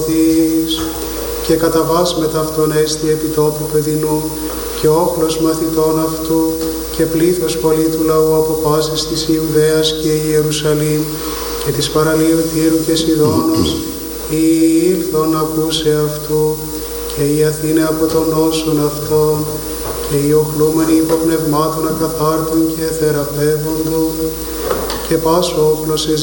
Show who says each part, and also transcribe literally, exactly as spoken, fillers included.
Speaker 1: και κατά βάς με ταυτόν έστι επιτόπου παιδινού και όχλος μαθητών αυτού και πλήθος πολύ του λαού από πάσης της Ιουδαίας και Ιερουσαλήμ και της παραλίου Τύρου και Σιδώνος ήλθον ακούσε αυτού και η Αθήνα από τον νόσον αυτών και οι οχλούμενοι υποπνευμάτων ακαθάρτων και θεραπεύοντο και πάσο όχλος